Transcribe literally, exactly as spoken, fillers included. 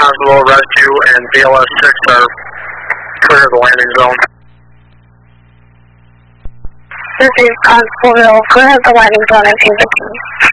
Constable, Rescue, and B L S six are clear of the landing zone. This is Constableville, clear of the landing zone at eight fifteen.